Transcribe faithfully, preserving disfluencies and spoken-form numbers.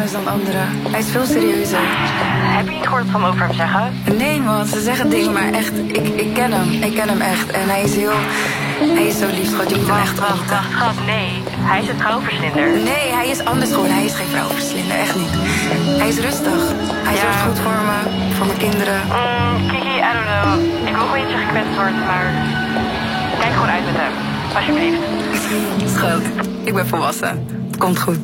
anders dan anderen. Hij is veel serieuzer. Heb je niet gehoord wat van over hem zeggen? Nee, man, ze zeggen dingen, maar echt, ik, ik ken hem. Ik ken hem echt. En hij is heel... Hij is zo lief, schat. Je moet hem echt Wacht, ontmoeten. wacht, schat, nee. Hij is een vrouwverslinder. Nee, hij is anders gewoon. Hij is geen vrouwverslinder, echt niet. Hij is rustig. Hij Ja. zorgt goed voor me, voor mijn kinderen. Mm, Kiki, I don't know. Ik wil gewoon niet dat je gekwetst wordt, maar... Kijk gewoon uit met hem. Alsjeblieft. Schat, ik ben volwassen. Het komt goed.